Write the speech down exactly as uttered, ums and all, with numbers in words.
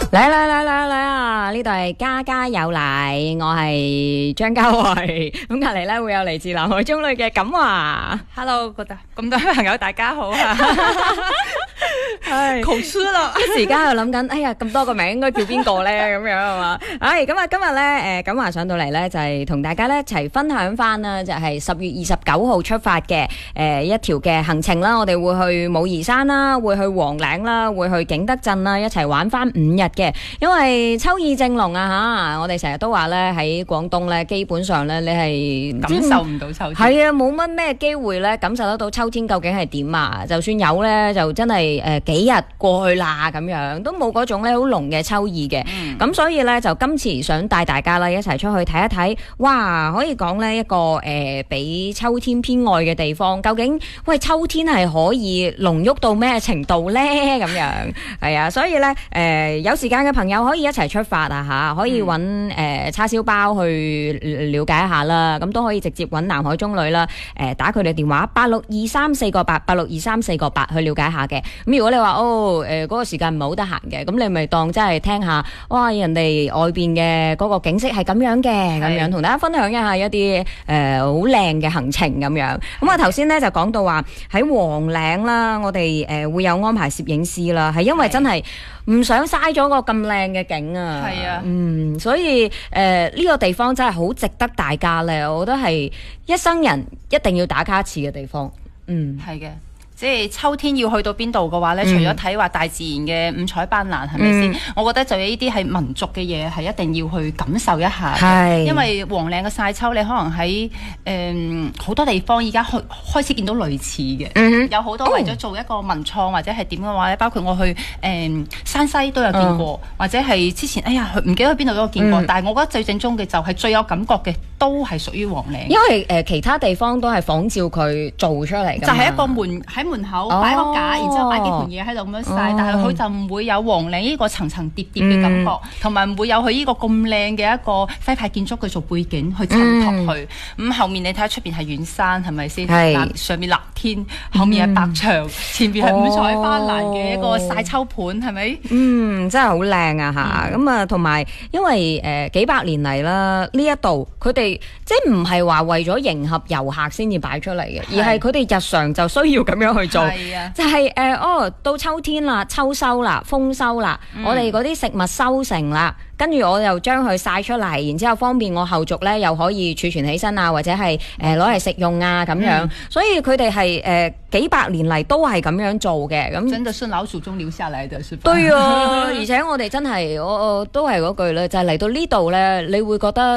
嚟嚟嚟嚟嚟啊！呢度係家家有禮，我係張家慧。咁隔籬咧會有嚟自南海中女嘅錦華。 Hello，咁多朋友大家好啊！ 係口吃啦， 一時間喺度諗緊，哎呀咁多個名應該叫邊個咧？咁樣係嘛？唉，咁啊今日咧，誒錦華上到嚟咧，就係同大家咧一齊分享翻啦，就係十月二十九號出發嘅誒一條嘅行程啦。我哋會去武夷山啦，會去黃嶺啦，會去景德鎮啦，一齊玩翻五日嘅。因為秋意正濃啊嚇，我哋成日都話咧喺廣東咧，基本上咧你係感受唔到秋天。 係啊，冇乜咩機會咧感受得到秋天究竟係點啊！就算有咧，就真係誒幾日過去啦咁樣，都冇嗰種咧好濃嘅秋意嘅。咁、嗯、所以咧就今次想帶大家啦一齊出去睇一睇，哇！可以講咧一個誒比秋天偏愛嘅地方，究竟喂秋天係可以濃郁到咩程度咧？咁樣係啊，所以咧誒、呃、有時間嘅朋友可以一齊出發啊嚇，可以揾誒、呃、叉燒包去了解一下啦。咁都可以直接揾南海中女啦，誒、呃、打佢哋電話八六二三四個八八六二三四個八去了解下嘅。咁如果你話哦誒嗰、呃那個時間唔係好得閒嘅，咁你咪當真係聽下，哇人哋外邊嘅嗰個景色係咁樣嘅，咁樣同大家分享一下一啲誒好靚嘅行程咁樣。咁啊頭先咧就講到話喺黃嶺啦，我哋誒、呃、會有安排攝影師啦，係因為真係唔想嘥咗個咁靚嘅景啊。 係啊， 嗯，所以誒呢、呃這個地方真係好值得大家咧，我覺得係一生人一定要打卡一次嘅地方。嗯， 係嘅。即係秋天要去到邊度嘅話咧，嗯、除咗睇話大自然嘅五彩斑斕，係咪先？我覺得就有呢啲係民族嘅嘢，係一定要去感受一下嘅。因為黃嶺嘅曬秋，你可能喺誒好多地方而家開開始見到類似嘅，嗯、有好多為咗做一個文創或者係點嘅話咧，包括我去誒、呃、山西都有見過，嗯、或者係之前哎呀唔記得去邊度都有見過。嗯、但係我覺得最正宗嘅就係最有感覺嘅，都係屬於黃嶺。因為誒、呃、其他地方都係仿照佢做出嚟嘅， 就係一個門喺門口擺個架，然之後擺幾盤嘢喺度咁樣曬，哦、但係佢就唔會有黃嶺呢個層層疊疊嘅感覺，同埋唔會有佢呢個咁靚嘅一個徽派建築去做背景去襯托佢。咁、嗯、後面你睇下出邊係遠山係咪先？係上面藍天，後面係白牆，嗯、前邊係五彩斑斕嘅一個曬秋盤，係咪、哦？嗯， 真係好靚啊嚇！咁啊，同埋因為誒、呃、幾百年嚟啦，呢一度佢哋即係唔係話為咗迎合遊客先至擺出嚟嘅，而係佢哋日常就需要咁樣去做。啊、就係、是、誒、呃、哦，到秋天啦，秋收啦，豐收啦，嗯、我哋嗰啲食物收成啦，跟住我又將佢曬出嚟，然之後方便我後續咧又可以儲存起身啊，或者係誒攞嚟食用啊咁樣，嗯、所以佢哋係誒幾百年嚟都係咁樣做嘅。咁真的是老祖宗留下來的，是吧？ 對啊，而且我哋真係我我都係嗰句咧，就係、是、嚟到呢度咧，你會覺得。